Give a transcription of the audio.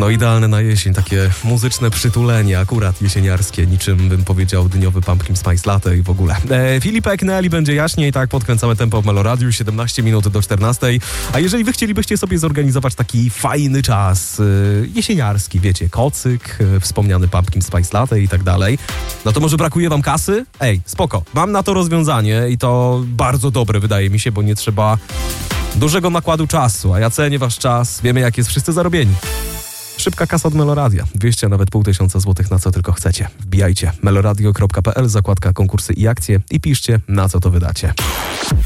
No idealne na jesień, takie muzyczne przytulenie, akurat jesieniarskie, niczym bym powiedział dniowy Pumpkin Spice Latte i w ogóle. Filip Ekneli będzie jaśniej, tak, podkręcamy tempo w Meloradiu, 17 minut do 14. A jeżeli wy chcielibyście sobie zorganizować taki fajny czas jesieniarski, wiecie, kocyk, wspomniany Pumpkin Spice Latte i tak dalej, no to może brakuje wam kasy? Ej, spoko, mam na to rozwiązanie i to bardzo dobre wydaje mi się, bo nie trzeba dużego nakładu czasu, a ja cenię wasz czas, wiemy jak jest wszyscy zarobieni. Szybka kasa od Meloradia. 200, nawet 500 złotych, na co tylko chcecie. Wbijajcie meloradio.pl, zakładka konkursy i akcje i piszcie, na co to wydacie.